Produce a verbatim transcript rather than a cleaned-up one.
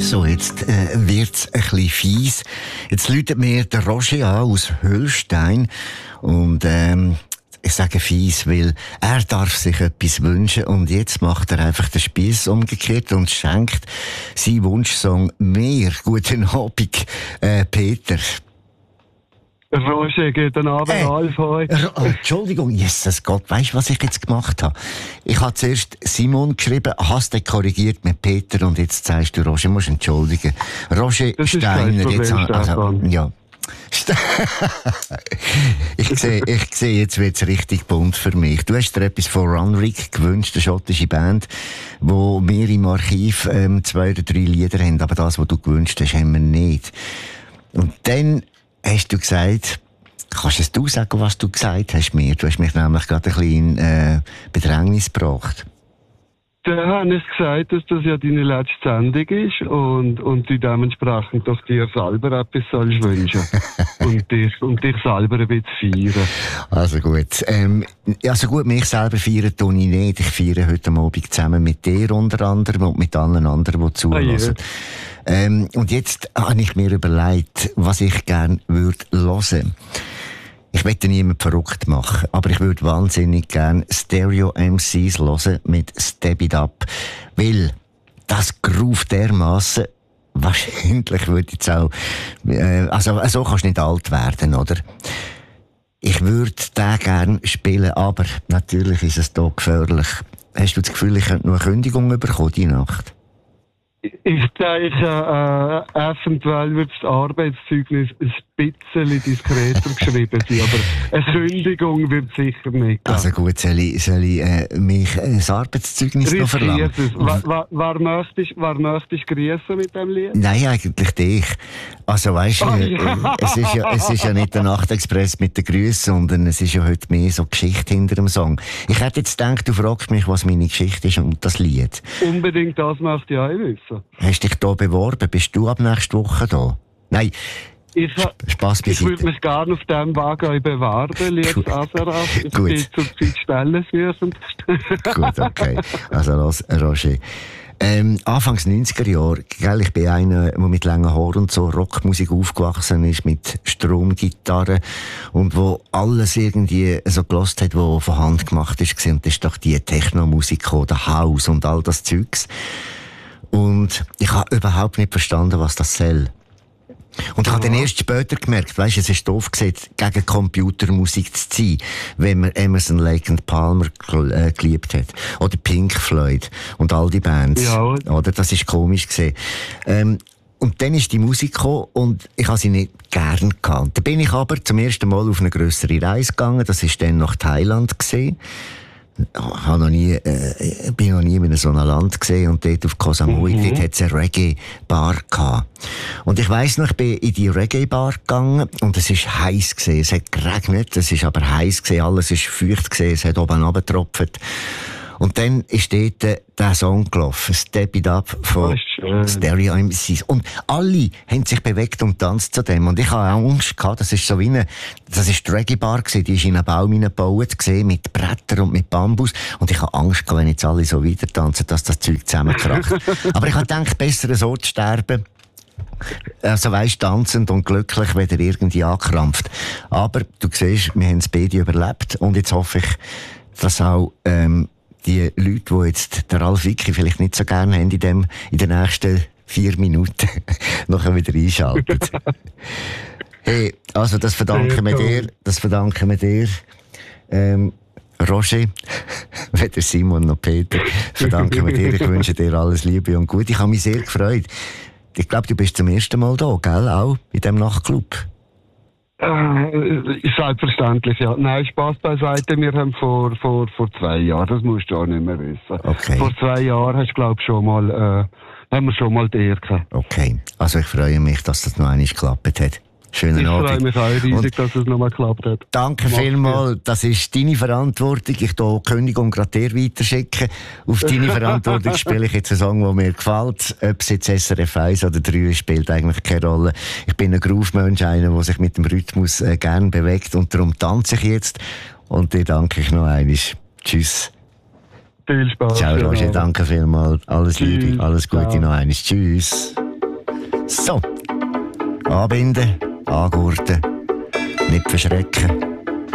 So, jetzt äh, wird's ein bisschen fies. Jetzt läutet mir der Roger an aus Höllstein und ähm, ich sage fies, weil er darf sich etwas wünschen und jetzt macht er einfach den Spieß umgekehrt und schenkt seinen Wunschsong mir. Guten Abend, äh, Peter. Roger, guten Abend, Hey. Alf heute. Oh, Entschuldigung, Jesus Gott, weisst du, was ich jetzt gemacht habe? Ich habe zuerst Simon geschrieben, hast den korrigiert mit Peter und jetzt sagst du, Roger, musst entschuldigen. Roger Das ist kein Steiner, Problem, jetzt also, Stefan. ja. ich sehe, ich sehe, jetzt wird's richtig bunt für mich. Du hast dir etwas von Runrig gewünscht, eine schottische Band, wo wir im Archiv ähm, zwei oder drei Lieder haben, aber das, was du gewünscht hast, haben wir nicht. Und dann hast du gesagt, kannst es du sagen, was du gesagt hast mir? Du hast mich nämlich gerade ein bisschen in äh, Bedrängnis gebracht. Der Hannes gesagt, dass das ja deine letzte Sendung ist und, und du dementsprechend doch dir selber etwas sollst wünschen. und, dich, und dich selber ein bisschen feiern. Also gut. Ähm, also gut, mich selber feiern tue ich nicht. Ich feiere heute Abend zusammen mit dir unter anderem und mit allen anderen, die zuhören. Ah, ja. ähm, und jetzt habe ich mir überlegt, was ich gerne würde hören. Ich möchte niemanden verrückt machen, aber ich würde wahnsinnig gerne Stereo M Cs hören mit Step It Up, weil das groove dermassen, wahrscheinlich würde jetzt auch, äh, also so kannst du nicht alt werden, oder? Ich würde den gerne spielen, aber natürlich ist es hier gefährlich. Hast du das Gefühl, ich könnte noch eine Kündigung bekommen, die Nacht? Ich denke, äh, eventuell wird das Arbeitszeugnis ein bisschen diskreter geschrieben sein, aber eine Kündigung wird sicher nicht geben. Also gut, soll ich, soll ich äh, mich ein Arbeitszeugnis noch verlangen? Riskiert es. Wer, wer, wer möchtest wer möchtest grüßen mit dem Lied? Nein, eigentlich dich. Also weißt du, Oh, äh, ja. es, ist ja, es ist ja nicht der Nachtexpress mit den Grüßen, sondern es ist ja heute mehr so Geschichte hinter dem Song. Ich hätte jetzt gedacht, du fragst mich, was meine Geschichte ist und das Lied. Unbedingt das möchte ich auch wissen. Hast dich da beworben? Bist du ab nächste Woche da? Nein, Ich, ha- Spass ich würde beiseite. mich gerne auf diesem Wagen auch bewerben, liebes Gut. Aseraf. Ich Gut. bin zurzeit stellensuchend. Gut, okay. Also los, Roger. Ähm, Anfangs neunziger Jahre, gell, ich bin einer, der mit langen Haaren und so Rockmusik aufgewachsen ist, mit Stromgitarre und wo alles irgendwie so gelost hat, wo von Hand gemacht ist. Und das ist doch die Techno-Musik gekommen, der House und all das Zeugs. Und ich habe überhaupt nicht verstanden, was das soll. Und ich habe dann erst später gemerkt, weisst, es ist doof gewesen, gegen Computermusik zu ziehen, wenn man Emerson, Lake and Palmer gel- äh, geliebt hat. Oder Pink Floyd und all die Bands. Ja. Oder? Das ist komisch gewesen. Ähm, und dann ist die Musik gekommen und ich habe sie nicht gern gehabt. Da bin ich aber zum ersten Mal auf eine grössere Reise gegangen. Das ist dann nach Thailand gewesen. Ich habe noch nie, äh, bin noch nie in so einem Land gesehen und dort auf Koh Samui, Mhm. dort hat es eine Reggae-Bar gehabt. Und ich weiss noch, ich bin in die Reggae-Bar gegangen und es ist heiß gewesen. Es hat geregnet, es ist aber heiß gewesen, alles ist feucht gewesen, es hat oben runtergetropft. Und dann ist dort äh, der Song gelaufen, Step It Up von Das ist schön. Stereo M Cs. Und alle haben sich bewegt und tanzt zu dem. Und ich hatte auch Angst gehabt, das ist so wie eine, das ist die Reggae-Bar gewesen, die ist in einem Baum hineingebaut gewesen, mit Brettern und mit Bambus. Und ich hatte Angst gehabt, wenn jetzt alle so weiter tanzen, dass das Zeug zusammenkracht. Aber ich habe gedacht, besser so zu sterben. Also weisst, tanzend und glücklich, weder irgendwie angekrampft. Aber du siehst, wir haben es beide überlebt. Und jetzt hoffe ich, dass auch, ähm, die Leute, die jetzt der Ralf Wicki vielleicht nicht so gerne haben, in, dem, in den nächsten vier Minuten nachher wieder einschalten. Hey, also das verdanken wir dir, das verdanken wir dir, ähm, Roger, weder Simon noch Peter, verdanken wir dir. Ich wünsche dir alles Liebe und Gute. Ich habe mich sehr gefreut. Ich glaube, du bist zum ersten Mal da, gell? Auch in diesem Nachtclub. Äh, selbstverständlich, ja. Nein, Spaß beiseite. Wir haben vor, vor, vor zwei Jahren, das musst du auch nicht mehr wissen. Okay. Vor zwei Jahren hast du, glaube ich, schon mal, äh, haben wir schon mal die Ehre gehabt. Okay, also ich freue mich, dass das noch einmal geklappt hat. Schönen Ich Abend. freue mich auch riesig, Und dass es nochmal geklappt hat. danke Mach's vielmals, das ist deine Verantwortung. Ich hier die Kündigung gerade dir weiterschicken. Auf deine Verantwortung spiele ich jetzt einen Song, der mir gefällt. Ob es jetzt S R F eins oder drei ist, spielt eigentlich keine Rolle. Ich bin ein Groove-Mensch, einer, der sich mit dem Rhythmus äh, gern bewegt und darum tanze ich jetzt. Und dir danke ich noch einmal. Tschüss. Viel Spaß. Ciao Roger, danke vielmals. Alles Tschüss. Liebe, alles Gute Ciao. noch einmal. Tschüss. So. Anbinden, angurten, nicht verschrecken.